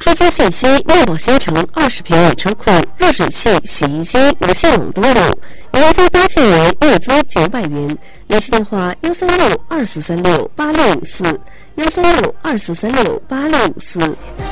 出租信息：内保新城20平米车库，热水器、洗衣机无线网都有，年租搭建为月租900元。联系电话：13624368654，13624368654。